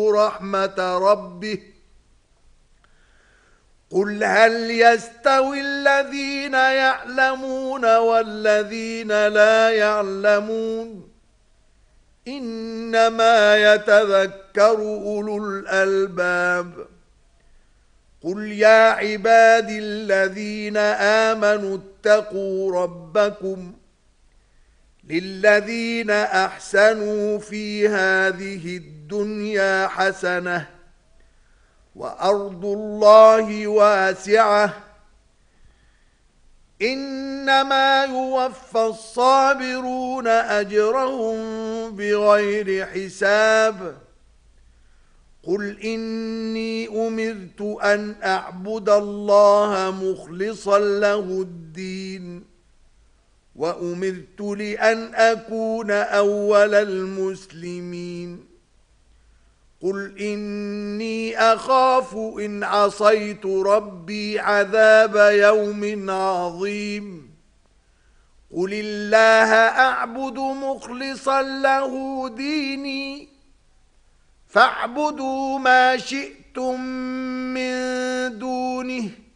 رحمة ربه قل هل يستوي الذين يعلمون والذين لا يعلمون إنما يتذكر أولو الألباب قل يا عبادي الذين آمنوا اتقوا ربكم للذين أحسنوا في هذه الدنيا حسنة وأرض الله واسعة إنما يوفى الصابرون أجرهم بغير حساب قل إني أمرت أن أعبد الله مخلصا له الدين وأمرت لأن أكون أول المسلمين قل إني أخاف إن عصيت ربي عذاب يوم عظيم قل الله أعبد مخلصا له ديني فاعبدوا ما شئتم من دونه